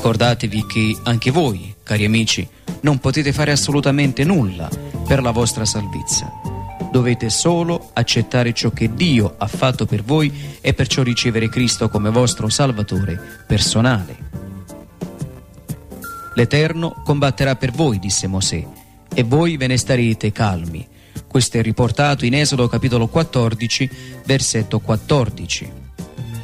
Ricordatevi che anche voi, cari amici, non potete fare assolutamente nulla per la vostra salvezza. Dovete solo accettare ciò che Dio ha fatto per voi e perciò ricevere Cristo come vostro Salvatore personale. L'Eterno combatterà per voi, disse Mosè, e voi ve ne starete calmi. Questo è riportato in Esodo capitolo 14, versetto 14.